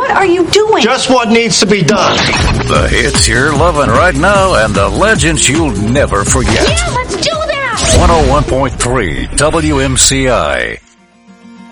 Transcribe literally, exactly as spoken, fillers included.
What are you doing? Just what needs to be done. The hits you're loving right now and the legends you'll never forget. Yeah, let's do that! one oh one point three W M C I.